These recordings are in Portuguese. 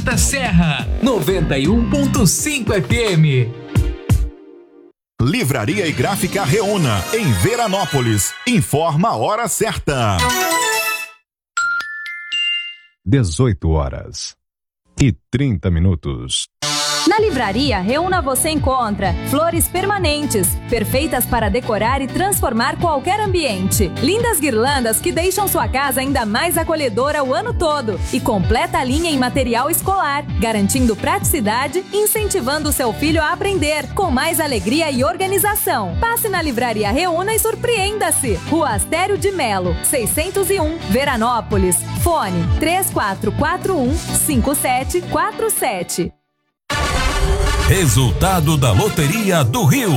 da Serra, 91.5 FM. Livraria e Gráfica Reúna, em Veranópolis. Informa a hora certa. 18h30. Na Livraria Reúna você encontra flores permanentes, perfeitas para decorar e transformar qualquer ambiente. Lindas guirlandas que deixam sua casa ainda mais acolhedora o ano todo. E completa a linha em material escolar, garantindo praticidade e incentivando seu filho a aprender, com mais alegria e organização. Passe na Livraria Reúna e surpreenda-se. Rua Astério de Melo, 601, Veranópolis. Fone 3441-5747. Resultado da Loteria do Rio.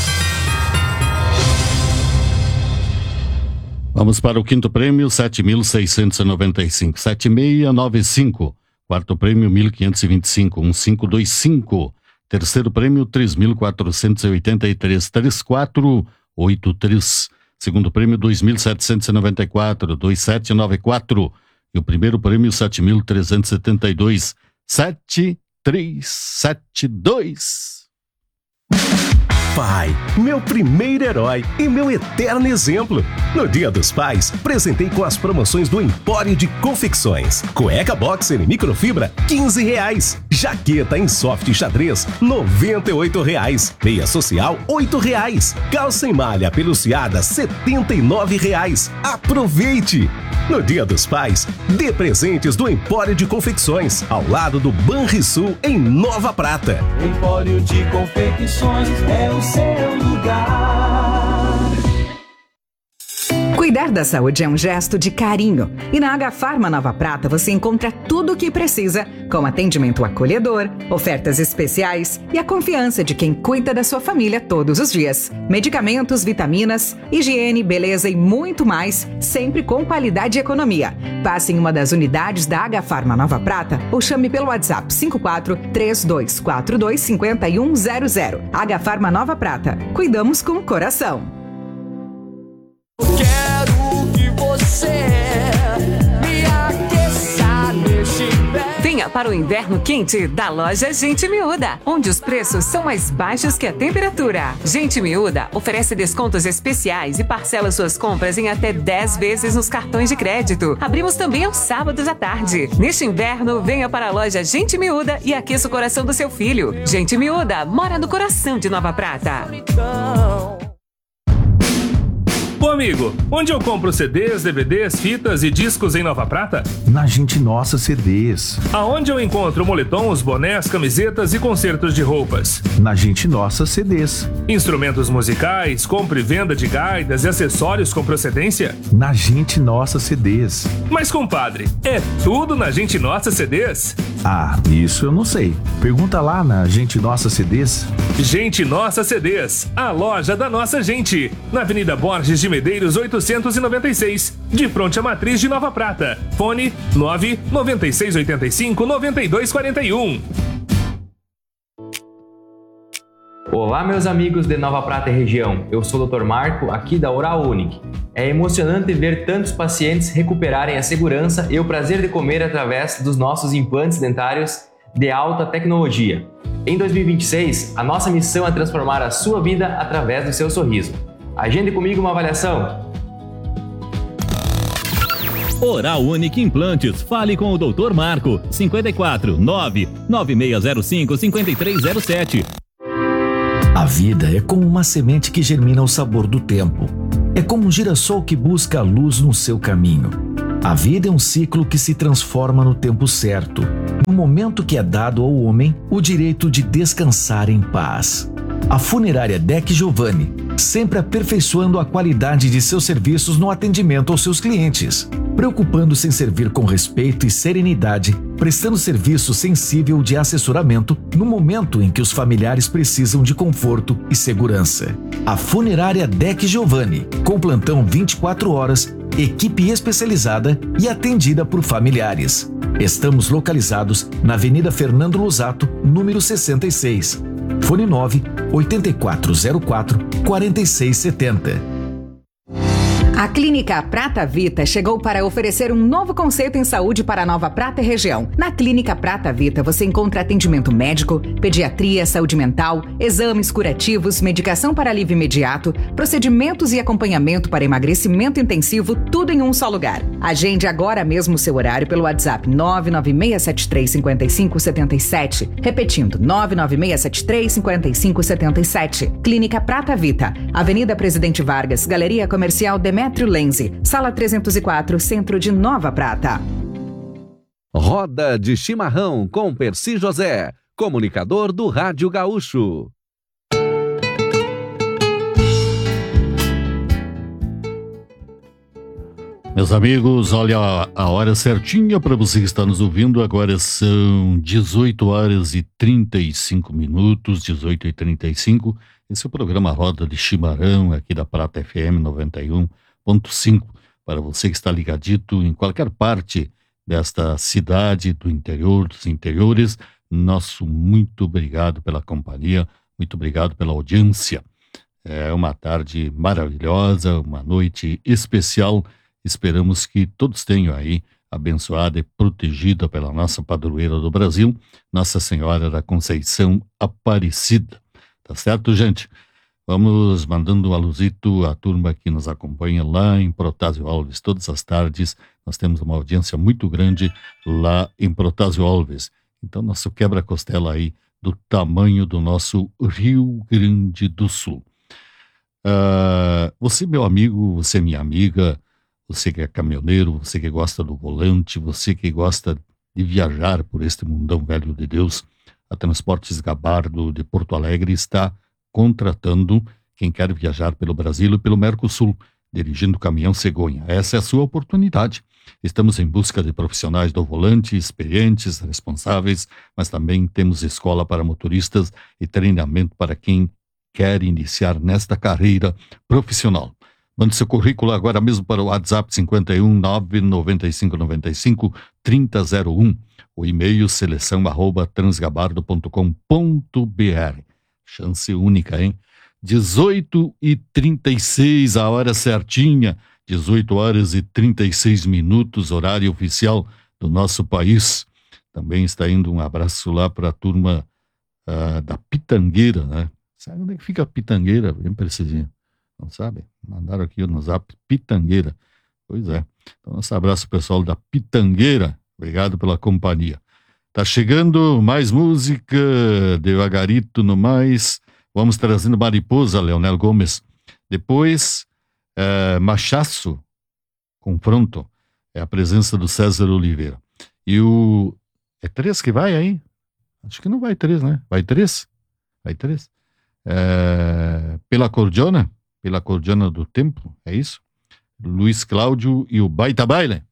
Vamos para o quinto prêmio, 7.695, 7695. Quarto prêmio, 1.525, 1525. Terceiro prêmio, 3.483, 3483. Segundo prêmio, 2.794, 2794. E o primeiro prêmio, 7.372, 7372. Pai, meu primeiro herói e meu eterno exemplo. No Dia dos Pais, presentei com as promoções do Empório de Confecções. Cueca boxer e microfibra, R$15. Jaqueta em soft xadrez, R$98. Meia social, R$8. Calça em malha peluciada, R$79. Aproveite! No Dia dos Pais, dê presentes do Empório de Confecções, ao lado do Banrisul, em Nova Prata. Empório de Confecções é o seu lugar. Cuidar da saúde é um gesto de carinho. E na Agafarma Nova Prata você encontra tudo o que precisa, com atendimento acolhedor, ofertas especiais e a confiança de quem cuida da sua família todos os dias. Medicamentos, vitaminas, higiene, beleza e muito mais, sempre com qualidade e economia. Passe em uma das unidades da Agafarma Nova Prata ou chame pelo WhatsApp 54-3242-5100. Agafarma Nova Prata. Cuidamos com o coração. Quero que você me aqueça neste inverno. Venha para o inverno quente da loja Gente Miúda, onde os preços são mais baixos que a temperatura. Gente Miúda oferece descontos especiais e parcela suas compras em até 10 vezes nos cartões de crédito. Abrimos também aos sábados à tarde. Neste inverno, venha para a loja Gente Miúda e aqueça o coração do seu filho. Gente Miúda mora no coração de Nova Prata. Ô amigo, onde eu compro CDs, DVDs, fitas e discos em Nova Prata? Na Gente Nossa CDs. Aonde eu encontro moletons, bonés, camisetas e concertos de roupas? Na Gente Nossa CDs. Instrumentos musicais, compra e venda de gaitas e acessórios com procedência? Na Gente Nossa CDs. Mas compadre, é tudo na Gente Nossa CDs? Ah, isso eu não sei. Pergunta lá na Gente Nossa CDs. Gente Nossa CDs, a loja da nossa gente. Na Avenida Borges de Medeiros 896, de fronte à matriz de Nova Prata. Fone 99685-9241. Olá, meus amigos de Nova Prata e região. Eu sou o Dr. Marco, aqui da Oral Unique. É emocionante ver tantos pacientes recuperarem a segurança e o prazer de comer através dos nossos implantes dentários de alta tecnologia. Em 2026, a nossa missão é transformar a sua vida através do seu sorriso. Agende comigo uma avaliação. Oral Unique Implantes. Fale com o Dr. Marco. 54 99605 5307. A vida é como uma semente que germina ao sabor do tempo. É como um girassol que busca a luz no seu caminho. A vida é um ciclo que se transforma no tempo certo, no momento que é dado ao homem o direito de descansar em paz. A funerária Deck Giovanni, sempre aperfeiçoando a qualidade de seus serviços no atendimento aos seus clientes, preocupando-se em servir com respeito e serenidade, prestando serviço sensível de assessoramento no momento em que os familiares precisam de conforto e segurança. A funerária Deck Giovanni, com plantão 24 horas, equipe especializada e atendida por familiares. Estamos localizados na Avenida Fernando Lusato, número 66. Fone 9 8404 4670. A Clínica Prata Vita chegou para oferecer um novo conceito em saúde para a Nova Prata e região. Na Clínica Prata Vita você encontra atendimento médico, pediatria, saúde mental, exames curativos, medicação para alívio imediato, procedimentos e acompanhamento para emagrecimento intensivo, tudo em um só lugar. Agende agora mesmo seu horário pelo WhatsApp 996735577. Repetindo, 996735577. Clínica Prata Vita, Avenida Presidente Vargas, Galeria Comercial Demetrio Lenze, Sala 304, Centro de Nova Prata. Roda de Chimarrão com Percy José, comunicador do Rádio Gaúcho. Meus amigos, olha a hora certinha para você que está nos ouvindo. Agora são 18h35, 18h35. Esse é o programa Roda de Chimarrão, aqui da Prata FM 91.5. Para você que está ligadito em qualquer parte desta cidade, do interior, dos interiores, nosso muito obrigado pela companhia, muito obrigado pela audiência. É uma tarde maravilhosa, uma noite especial. Esperamos que todos tenham aí abençoada e protegida pela nossa padroeira do Brasil, Nossa Senhora da Conceição Aparecida. Tá certo, gente? Vamos mandando um alusito à turma que nos acompanha lá em Protásio Alves. Todas as tardes nós temos uma audiência muito grande lá em Protásio Alves. Então, nosso quebra-costela aí do tamanho do nosso Rio Grande do Sul. Você, meu amigo, você, minha amiga, você que é caminhoneiro, você que gosta do volante, você que gosta de viajar por este mundão velho de Deus, a Transportes Gabardo de Porto Alegre está contratando quem quer viajar pelo Brasil e pelo Mercosul, dirigindo o caminhão cegonha. Essa é a sua oportunidade. Estamos em busca de profissionais do volante, experientes, responsáveis, mas também temos escola para motoristas e treinamento para quem quer iniciar nesta carreira profissional. Mande seu currículo agora mesmo para o WhatsApp 51 99595 3001, o e-mail seleção@transgabardo.com.br. Chance única, hein? 18h36, a hora certinha, 18h36, horário oficial do nosso país. Também está indo um abraço lá para a turma da Pitangueira, né? Sabe onde é que fica a Pitangueira? Bem precisinho. Não sabe? Mandaram aqui no zap Pitangueira. Pois é. Então, nosso abraço pessoal da Pitangueira. Obrigado pela companhia. Tá chegando mais música, devagarito no mais. Vamos trazendo Mariposa, Leonel Gomes. Depois, Machaço, Confronto. É a presença do César Oliveira. E o... É 3 que vai aí? Acho que não vai 3, né? Vai 3? Vai 3. Pela Cordiona do Tempo, é isso? Luiz Cláudio e o Baita Baile.